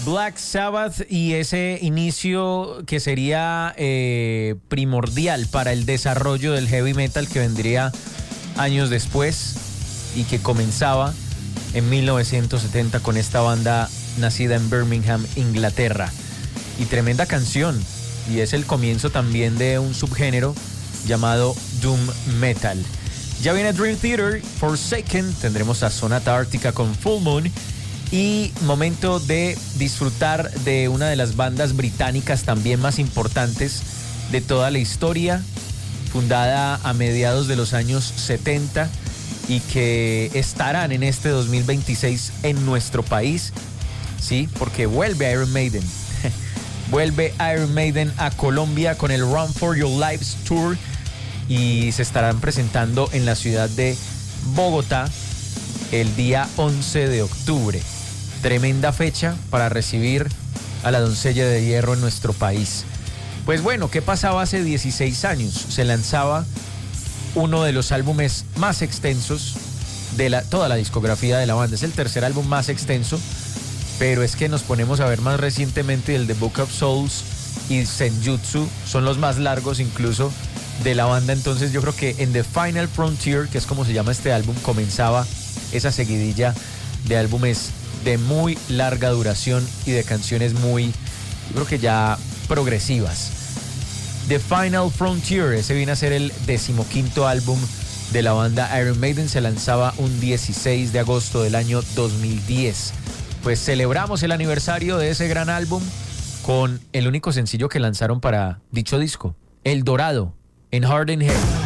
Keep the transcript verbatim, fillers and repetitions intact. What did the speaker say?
Black Sabbath y ese inicio que sería eh, primordial para el desarrollo del heavy metal que vendría años después y que comenzaba en mil novecientos setenta con esta banda nacida en Birmingham, Inglaterra. Y tremenda canción, y es el comienzo también de un subgénero llamado Doom Metal. Ya viene Dream Theater, Forsaken, tendremos a Sonata Ártica con Full Moon y momento de disfrutar de una de las bandas británicas también más importantes de toda la historia, fundada a mediados de los años setenta y que estarán en este dos mil veintiséis en nuestro país, sí, porque vuelve Iron Maiden. Vuelve Iron Maiden a Colombia con el Run for Your Lives Tour y se estarán presentando en la ciudad de Bogotá el día once de octubre. Tremenda fecha para recibir a la doncella de hierro en nuestro país. Pues bueno, ¿qué pasaba hace dieciséis años? Se lanzaba uno de los álbumes más extensos de la, toda la discografía de la banda. Es el tercer álbum más extenso, pero es que nos ponemos a ver más recientemente el The Book of Souls y Senjutsu, son los más largos incluso de la banda. Entonces yo creo que en The Final Frontier, que es como se llama este álbum, comenzaba esa seguidilla de álbumes de muy larga duración y de canciones muy, yo creo que ya progresivas. The Final Frontier, ese viene a ser el decimoquinto álbum de la banda Iron Maiden, se lanzaba un dieciséis de agosto del año dos mil diez. Pues celebramos el aniversario de ese gran álbum con el único sencillo que lanzaron para dicho disco, El Dorado, en Hard in Hell.